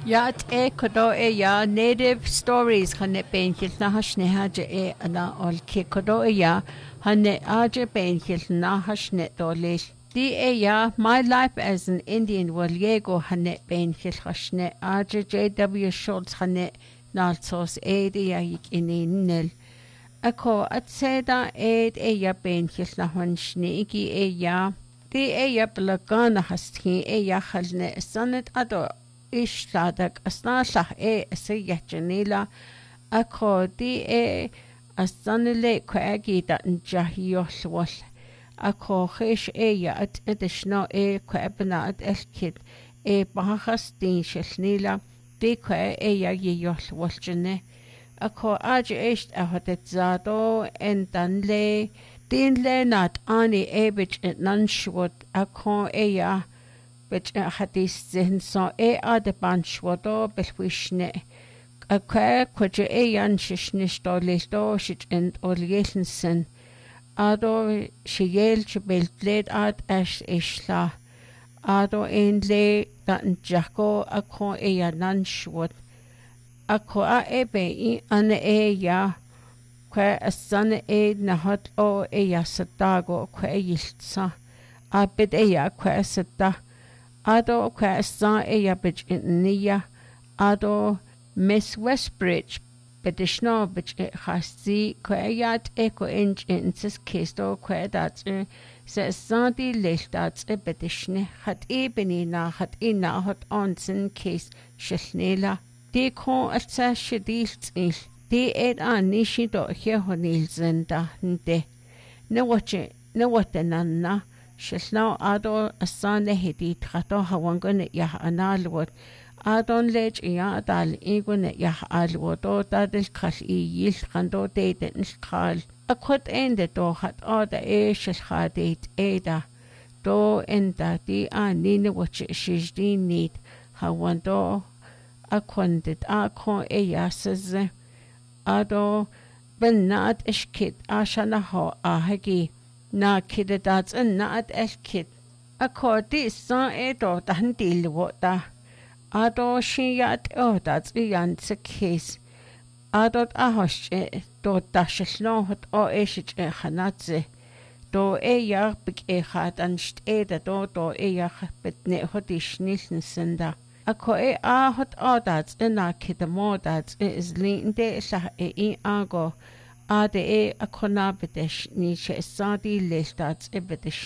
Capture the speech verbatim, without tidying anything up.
Ja, het e kodo e ja native stories hanne benchil na hasne haje e ana ol ki kodo e ja hanne aje benchil na hasne dolis. Di e ja my life as an Indian waliego hanne benchil hasne aje J W Schultz hanne nalsos e di ja ik ininel. Ako at seda ed e ja benchil na hansne iki e ja di e ja blagana hasti e ja halne sanet ado ish sadak asnallah e asiyahjanila ako di e asanile kwagida njahiyolwal ako khish e ya at edishno e kwabna at elkid e bahas din shlnila di kwa e ya yolwaljene ako aj echt ahodet zado endanle dinle nat ani ebich nanshwot ako e ya bit hadis zin so e ad banchwado belwishne a kwa kwaje e yan shishnish do listo shit and olgelsen ado shigel chbeltled ad ash ishla ado enle dan jako ako e yanan shwot ako a ebe i an e ya kwa asan e nahat o e yasadago kwa yiltsa a bit e ya kwa asada ado kwa sa e ya bich niya ado Miss Westbridge bedishno bich khasti kwa yat eko inch insis kesto kwa dat se santi lechtat e bedishne hat ebeni na hat ina hat onsen kes shlnela de ko atsa shdilt il de et an nishi do he honil zenda nde ne wache ne watananna Shlno ado asane hedi trato hawangone ya analwot adon lech ya dal igone ya alwodo dadel khal i yil khando deden khal akot ende do hat oda e shel khadet eda do enda di anine wach shijdin nit hawando akondit akon e yasze ado benat ishkit ashana ho ahagi na kid that's a not as kid a corti son edo dan deal water ado she yat oh that's the answer case adot a hosh do dash no hot o ish e hanatze do e ya big e hat an stede do do e ya bet ne hot ish nilsen senda a ko e a hot o that's a na kid mo that's is lean de sa e ago Ade e a konabedesh ni she sadi lestats ebedish